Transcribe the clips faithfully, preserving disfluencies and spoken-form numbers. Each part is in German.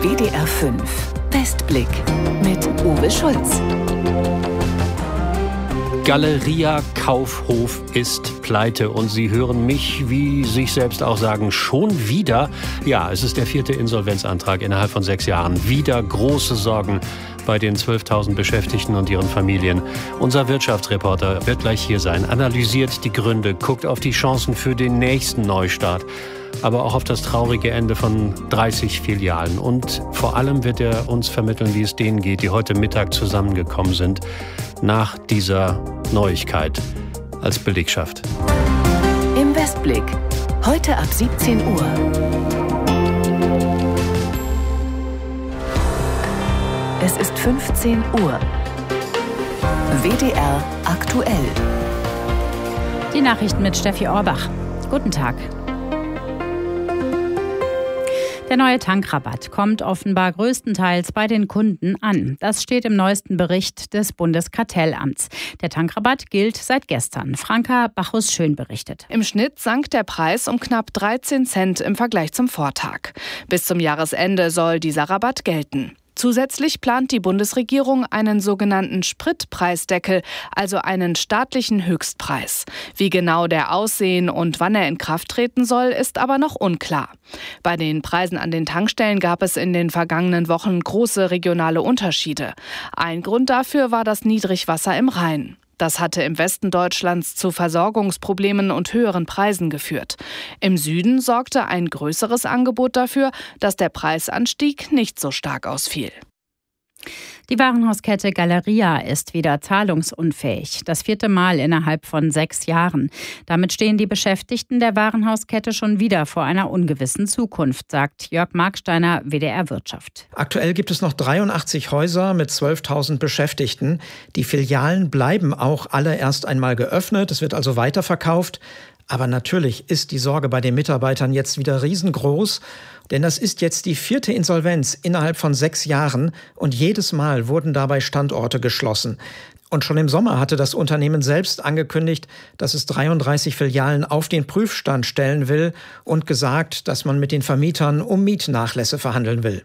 W D R fünf Westblick mit Uwe Schulz. Galeria Kaufhof ist pleite und Sie hören mich, wie sich selbst auch sagen, schon wieder. Ja, es ist der vierte Insolvenzantrag innerhalb von sechs Jahren. Wieder große Sorgen bei den zwölftausend Beschäftigten und ihren Familien. Unser Wirtschaftsreporter wird gleich hier sein, analysiert die Gründe, guckt auf die Chancen für den nächsten Neustart, aber auch auf das traurige Ende von dreißig Filialen. Und vor allem wird er uns vermitteln, wie es denen geht, die heute Mittag zusammengekommen sind, nach dieser Neuigkeit als Belegschaft. Im Westblick, heute ab siebzehn Uhr. Es ist fünfzehn Uhr. W D R aktuell. Die Nachrichten mit Steffi Orbach. Guten Tag. Der neue Tankrabatt kommt offenbar größtenteils bei den Kunden an. Das steht im neuesten Bericht des Bundeskartellamts. Der Tankrabatt gilt seit gestern. Franka Bachus-Schön berichtet. Im Schnitt sank der Preis um knapp dreizehn Cent im Vergleich zum Vortag. Bis zum Jahresende soll dieser Rabatt gelten. Zusätzlich plant die Bundesregierung einen sogenannten Spritpreisdeckel, also einen staatlichen Höchstpreis. Wie genau der aussehen und wann er in Kraft treten soll, ist aber noch unklar. Bei den Preisen an den Tankstellen gab es in den vergangenen Wochen große regionale Unterschiede. Ein Grund dafür war das Niedrigwasser im Rhein. Das hatte im Westen Deutschlands zu Versorgungsproblemen und höheren Preisen geführt. Im Süden sorgte ein größeres Angebot dafür, dass der Preisanstieg nicht so stark ausfiel. Die Warenhauskette Galeria ist wieder zahlungsunfähig. Das vierte Mal innerhalb von sechs Jahren. Damit stehen die Beschäftigten der Warenhauskette schon wieder vor einer ungewissen Zukunft, sagt Jörg Marksteiner, W D R Wirtschaft. Aktuell gibt es noch dreiundachtzig Häuser mit zwölftausend Beschäftigten. Die Filialen bleiben auch alle erst einmal geöffnet. Es wird also weiterverkauft. Aber natürlich ist die Sorge bei den Mitarbeitern jetzt wieder riesengroß. Denn das ist jetzt die vierte Insolvenz innerhalb von sechs Jahren und jedes Mal wurden dabei Standorte geschlossen. Und schon im Sommer hatte das Unternehmen selbst angekündigt, dass es dreiunddreißig Filialen auf den Prüfstand stellen will und gesagt, dass man mit den Vermietern um Mietnachlässe verhandeln will.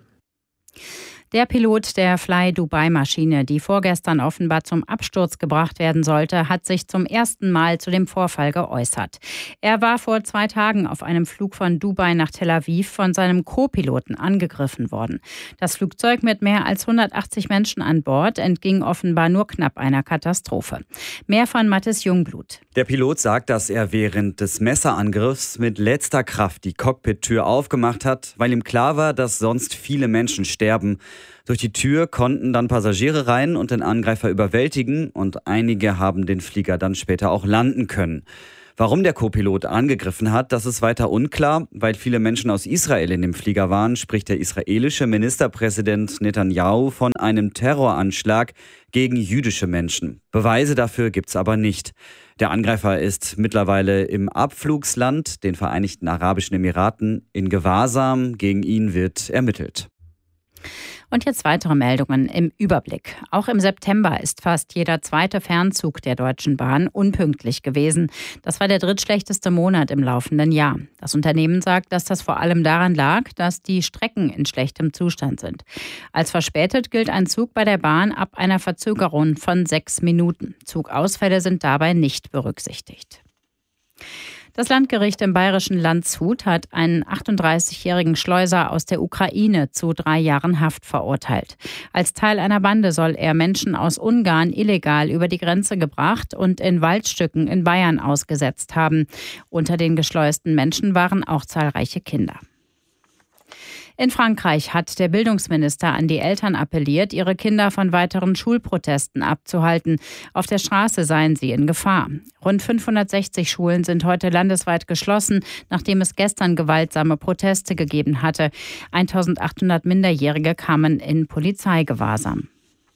Der Pilot der Fly-Dubai-Maschine, die vorgestern offenbar zum Absturz gebracht werden sollte, hat sich zum ersten Mal zu dem Vorfall geäußert. Er war vor zwei Tagen auf einem Flug von Dubai nach Tel Aviv von seinem Co-Piloten angegriffen worden. Das Flugzeug mit mehr als hundertachtzig Menschen an Bord entging offenbar nur knapp einer Katastrophe. Mehr von Mathis Jungblut. Der Pilot sagt, dass er während des Messerangriffs mit letzter Kraft die Cockpit-Tür aufgemacht hat, weil ihm klar war, dass sonst viele Menschen sterben. Durch die Tür konnten dann Passagiere rein und den Angreifer überwältigen und einige haben den Flieger dann später auch landen können. Warum der Co-Pilot angegriffen hat, das ist weiter unklar. Weil viele Menschen aus Israel in dem Flieger waren, spricht der israelische Ministerpräsident Netanyahu von einem Terroranschlag gegen jüdische Menschen. Beweise dafür gibt's aber nicht. Der Angreifer ist mittlerweile im Abflugsland, den Vereinigten Arabischen Emiraten, in Gewahrsam. Gegen ihn wird ermittelt. Und jetzt weitere Meldungen im Überblick. Auch im September ist fast jeder zweite Fernzug der Deutschen Bahn unpünktlich gewesen. Das war der drittschlechteste Monat im laufenden Jahr. Das Unternehmen sagt, dass das vor allem daran lag, dass die Strecken in schlechtem Zustand sind. Als verspätet gilt ein Zug bei der Bahn ab einer Verzögerung von sechs Minuten. Zugausfälle sind dabei nicht berücksichtigt. Das Landgericht im bayerischen Landshut hat einen achtunddreißigjährigen Schleuser aus der Ukraine zu drei Jahren Haft verurteilt. Als Teil einer Bande soll er Menschen aus Ungarn illegal über die Grenze gebracht und in Waldstücken in Bayern ausgesetzt haben. Unter den geschleusten Menschen waren auch zahlreiche Kinder. In Frankreich hat der Bildungsminister an die Eltern appelliert, ihre Kinder von weiteren Schulprotesten abzuhalten. Auf der Straße seien sie in Gefahr. Rund fünfhundertsechzig Schulen sind heute landesweit geschlossen, nachdem es gestern gewaltsame Proteste gegeben hatte. eintausendachthundert Minderjährige kamen in Polizeigewahrsam.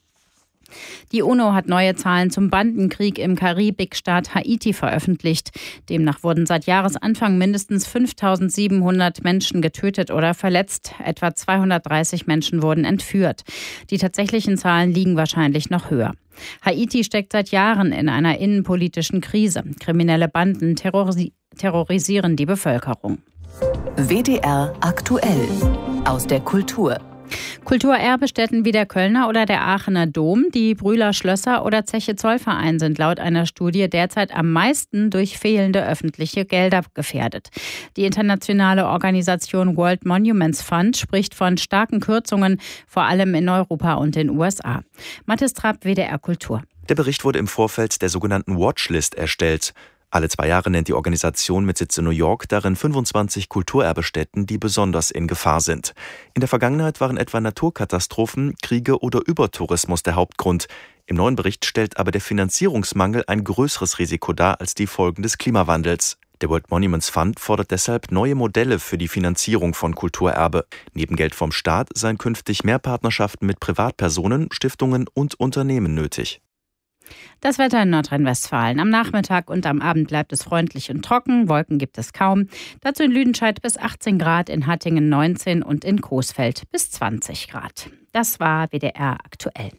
Die UNO hat neue Zahlen zum Bandenkrieg im Karibikstaat Haiti veröffentlicht. Demnach wurden seit Jahresanfang mindestens fünftausendsiebenhundert Menschen getötet oder verletzt. Etwa zweihundertdreißig Menschen wurden entführt. Die tatsächlichen Zahlen liegen wahrscheinlich noch höher. Haiti steckt seit Jahren in einer innenpolitischen Krise. Kriminelle Banden terrorisi- terrorisieren die Bevölkerung. W D R aktuell aus der Kultur. Kulturerbestätten wie der Kölner oder der Aachener Dom, die Brühler Schlösser oder Zeche Zollverein sind laut einer Studie derzeit am meisten durch fehlende öffentliche Gelder gefährdet. Die internationale Organisation World Monuments Fund spricht von starken Kürzungen, vor allem in Europa und den U S A. Mathis Trapp, W D R Kultur. Der Bericht wurde im Vorfeld der sogenannten Watchlist erstellt. Alle zwei Jahre nennt die Organisation mit Sitz in New York darin fünfundzwanzig Kulturerbestätten, die besonders in Gefahr sind. In der Vergangenheit waren etwa Naturkatastrophen, Kriege oder Übertourismus der Hauptgrund. Im neuen Bericht stellt aber der Finanzierungsmangel ein größeres Risiko dar als die Folgen des Klimawandels. Der World Monuments Fund fordert deshalb neue Modelle für die Finanzierung von Kulturerbe. Neben Geld vom Staat seien künftig mehr Partnerschaften mit Privatpersonen, Stiftungen und Unternehmen nötig. Das Wetter in Nordrhein-Westfalen. Am Nachmittag und am Abend bleibt es freundlich und trocken. Wolken gibt es kaum. Dazu in Lüdenscheid bis achtzehn Grad, in Hattingen neunzehn und in Coesfeld bis zwanzig Grad. Das war W D R aktuell.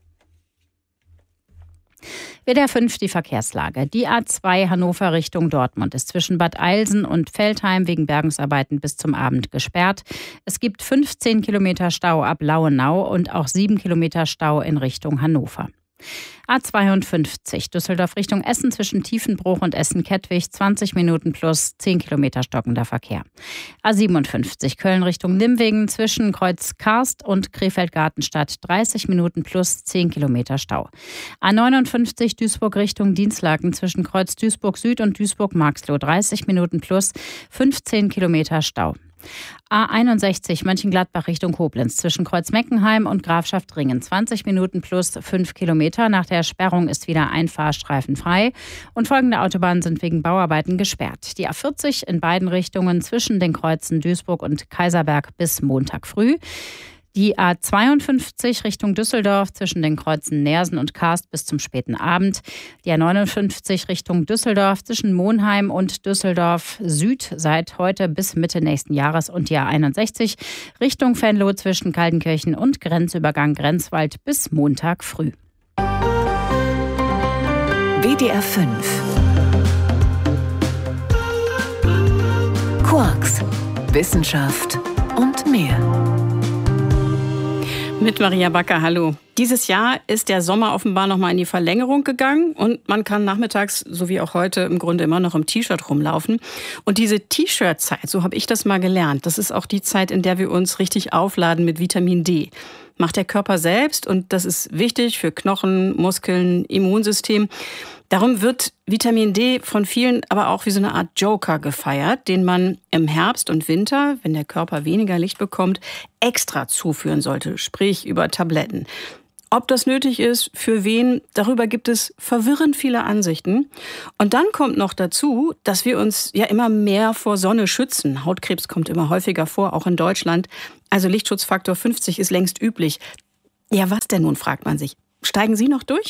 W D R fünf die Verkehrslage. Die A zwei Hannover Richtung Dortmund ist zwischen Bad Eilsen und Veltheim wegen Bergungsarbeiten bis zum Abend gesperrt. Es gibt fünfzehn Kilometer Stau ab Lauenau und auch sieben Kilometer Stau in Richtung Hannover. A zweiundfünfzig Düsseldorf Richtung Essen zwischen Tiefenbruch und Essen-Kettwig zwanzig Minuten plus zehn Kilometer stockender Verkehr. A siebenundfünfzig Köln Richtung Nimwegen zwischen Kreuz Karst und Krefeld-Gartenstadt dreißig Minuten plus zehn Kilometer Stau. A neunundfünfzig Duisburg Richtung Dienstlaken zwischen Kreuz Duisburg Süd und Duisburg-Marxloh dreißig Minuten plus fünfzehn Kilometer Stau. A einundsechzig Mönchengladbach Richtung Koblenz zwischen Kreuz Meckenheim und Grafschaft Ringen zwanzig Minuten plus fünf Kilometer. Nach der Sperrung ist wieder ein Fahrstreifen frei und folgende Autobahnen sind wegen Bauarbeiten gesperrt. Die A vierzig in beiden Richtungen zwischen den Kreuzen Duisburg und Kaiserberg bis Montag früh. Die A zweiundfünfzig Richtung Düsseldorf zwischen den Kreuzen Neersen und Karst bis zum späten Abend. Die A neunundfünfzig Richtung Düsseldorf zwischen Monheim und Düsseldorf Süd seit heute bis Mitte nächsten Jahres. Und die A einundsechzig Richtung Venlo zwischen Kaltenkirchen und Grenzübergang Grenzwald bis Montag früh. W D R fünf Quarks, Wissenschaft und mehr. Mit Maria Backer, hallo. Dieses Jahr ist der Sommer offenbar noch mal in die Verlängerung gegangen und man kann nachmittags, so wie auch heute, im Grunde immer noch im T-Shirt rumlaufen. Und diese T-Shirt-Zeit, so habe ich das mal gelernt, das ist auch die Zeit, in der wir uns richtig aufladen mit Vitamin D. Macht der Körper selbst und das ist wichtig für Knochen, Muskeln, Immunsystem. Darum wird Vitamin D von vielen aber auch wie so eine Art Joker gefeiert, den man im Herbst und Winter, wenn der Körper weniger Licht bekommt, extra zuführen sollte, sprich über Tabletten. Ob das nötig ist, für wen, darüber gibt es verwirrend viele Ansichten. Und dann kommt noch dazu, dass wir uns ja immer mehr vor Sonne schützen. Hautkrebs kommt immer häufiger vor, auch in Deutschland. Also Lichtschutzfaktor fünfzig ist längst üblich. Ja, was denn nun, fragt man sich. Steigen Sie noch durch?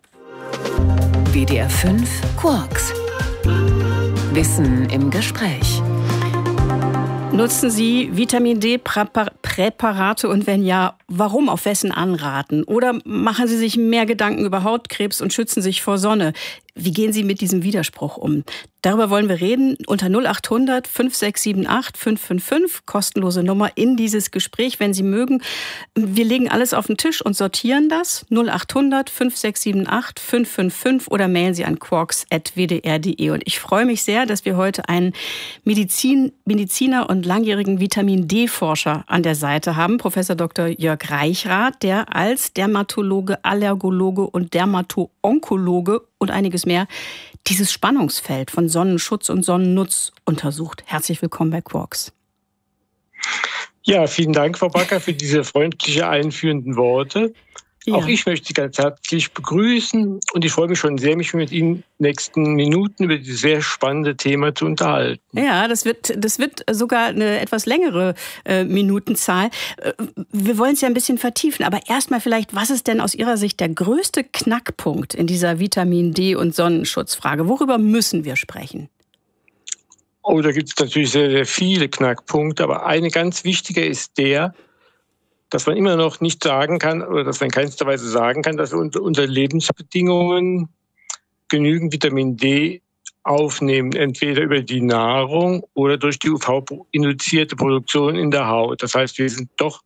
W D R fünf Quarks. Wissen im Gespräch. Nutzen Sie Vitamin D-Präparate und wenn ja, warum, auf wessen Anraten? Oder machen Sie sich mehr Gedanken über Hautkrebs und schützen sich vor Sonne? Wie gehen Sie mit diesem Widerspruch um? Darüber wollen wir reden unter null acht hundert fünf sechs sieben acht fünf fünf fünf, kostenlose Nummer in dieses Gespräch, wenn Sie mögen. Wir legen alles auf den Tisch und sortieren das. null acht hundert fünf sechs sieben acht fünf fünf fünf oder mailen Sie an quarks at w d r punkt d e. Und ich freue mich sehr, dass wir heute einen Medizin, Mediziner und langjährigen Vitamin D-Forscher an der Seite haben, Professor Doktor Jörg Reichrath, der als Dermatologe, Allergologe und Dermato-Onkologe und einiges mehr dieses Spannungsfeld von Sonnenschutz und Sonnennutz untersucht. Herzlich willkommen bei Quarks. Ja, vielen Dank, Frau Backer, für diese freundliche einführenden Worte. Ja. Auch ich möchte Sie ganz herzlich begrüßen und ich freue mich schon sehr, mich mit Ihnen in den nächsten Minuten über dieses sehr spannende Thema zu unterhalten. Ja, das wird, das wird sogar eine etwas längere äh, Minutenzahl. Wir wollen es ja ein bisschen vertiefen, aber erstmal vielleicht, was ist denn aus Ihrer Sicht der größte Knackpunkt in dieser Vitamin D- und Sonnenschutzfrage? Worüber müssen wir sprechen? Oh, da gibt es natürlich sehr, sehr viele Knackpunkte, aber eine ganz wichtige ist der, dass man immer noch nicht sagen kann, oder dass man in keinster Weise sagen kann, dass wir unter, unter Lebensbedingungen genügend Vitamin D aufnehmen, entweder über die Nahrung oder durch die U V-induzierte Produktion in der Haut. Das heißt, wir sind doch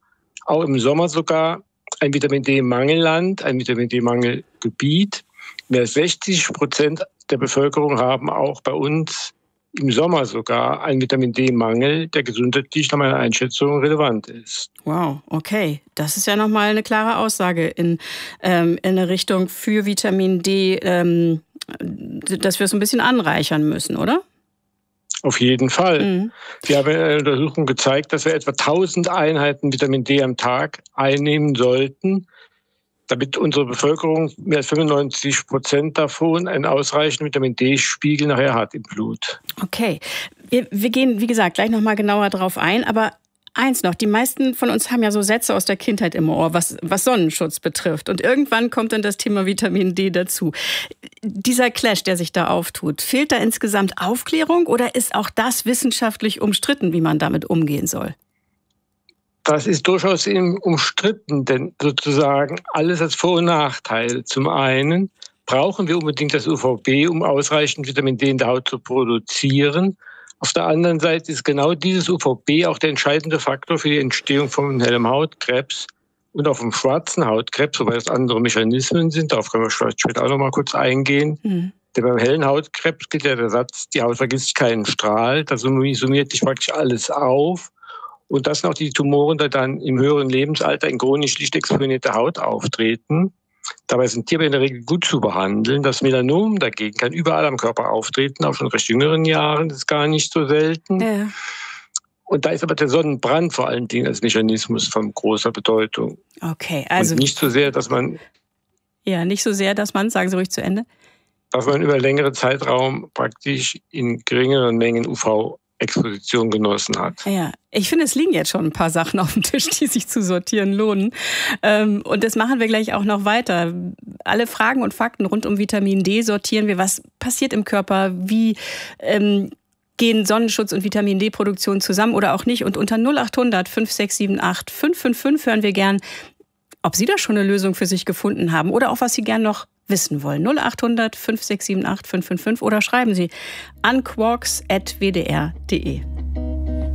auch im Sommer sogar ein Vitamin-D-Mangelland, ein Vitamin-D-Mangelgebiet. Mehr als sechzig Prozent der Bevölkerung haben auch bei uns im Sommer sogar einen Vitamin-D-Mangel, der gesundheitlich nach meiner Einschätzung relevant ist. Wow, okay. Das ist ja nochmal eine klare Aussage in, ähm, in eine Richtung für Vitamin D, ähm, dass wir es ein bisschen anreichern müssen, oder? Auf jeden Fall. Mhm. Wir haben in einer Untersuchung gezeigt, dass wir etwa tausend Einheiten Vitamin D am Tag einnehmen sollten, damit unsere Bevölkerung mehr als fünfundneunzig Prozent davon einen ausreichenden Vitamin-D-Spiegel nachher hat im Blut. Okay, wir, wir gehen, wie gesagt, gleich nochmal genauer drauf ein, aber eins noch, die meisten von uns haben ja so Sätze aus der Kindheit im Ohr, was, was Sonnenschutz betrifft. Und irgendwann kommt dann das Thema Vitamin D dazu. Dieser Clash, der sich da auftut, fehlt da insgesamt Aufklärung oder ist auch das wissenschaftlich umstritten, wie man damit umgehen soll? Das ist durchaus umstritten, denn sozusagen alles hat Vor- und Nachteile. Zum einen brauchen wir unbedingt das U V B, um ausreichend Vitamin D in der Haut zu produzieren. Auf der anderen Seite ist genau dieses U V B auch der entscheidende Faktor für die Entstehung von hellem Hautkrebs und auch vom schwarzen Hautkrebs, wobei das andere Mechanismen sind. Darauf können wir vielleicht später auch noch mal kurz eingehen. Mhm. Denn beim hellen Hautkrebs gilt ja der Satz, die Haut vergisst keinen Strahl. Da summiert sich praktisch alles auf. Und das sind auch die Tumoren, die dann im höheren Lebensalter in chronisch lichtexponierte Haut auftreten. Dabei sind Tiere in der Regel gut zu behandeln. Das Melanom dagegen kann überall am Körper auftreten, auch schon in recht jüngeren Jahren. Das ist gar nicht so selten. Ja. Und da ist aber der Sonnenbrand vor allen Dingen als Mechanismus von großer Bedeutung. Okay, also. Und nicht so sehr, dass man. Ja, nicht so sehr, dass man, sagen Sie ruhig zu Ende. Dass man über längere Zeitraum praktisch in geringeren Mengen U V Exposition genossen hat. Ja, ich finde, es liegen jetzt schon ein paar Sachen auf dem Tisch, die sich zu sortieren lohnen. Und das machen wir gleich auch noch weiter. Alle Fragen und Fakten rund um Vitamin D sortieren wir. Was passiert im Körper? Wie ähm, gehen Sonnenschutz und Vitamin D-Produktion zusammen oder auch nicht? Und unter null acht hundert fünf sechs sieben acht fünf fünf fünf hören wir gern, ob Sie da schon eine Lösung für sich gefunden haben oder auch was Sie gern noch wissen wollen. null acht hundert fünf sechs sieben acht fünf fünf fünf oder schreiben Sie an quarks at w d r punkt d e.